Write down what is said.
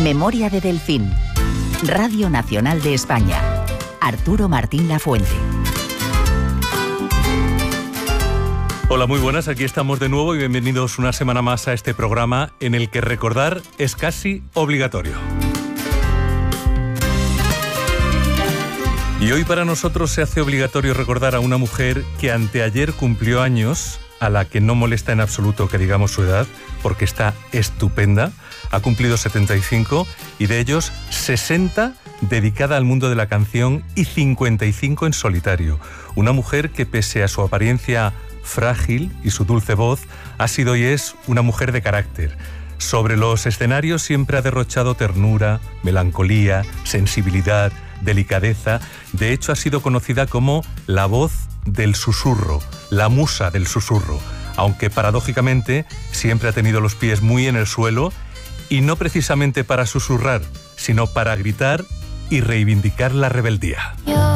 Memoria de Delfín. Radio Nacional de España. Arturo Martín Lafuente. Hola, muy buenas, aquí estamos de nuevo y bienvenidos una semana más a este programa en el que recordar es casi obligatorio. Y hoy para nosotros se hace obligatorio recordar a una mujer que anteayer cumplió años, a la que no molesta en absoluto que digamos su edad, porque está estupenda. Ha cumplido 75 y de ellos 60 dedicada al mundo de la canción y 55 en solitario. Una mujer que pese a su apariencia frágil y su dulce voz, ha sido y es una mujer de carácter. Sobre los escenarios siempre ha derrochado ternura, melancolía, sensibilidad, delicadeza. De hecho, ha sido conocida como la voz del susurro, la musa del susurro, aunque paradójicamente siempre ha tenido los pies muy en el suelo y no precisamente para susurrar, sino para gritar y reivindicar la rebeldía.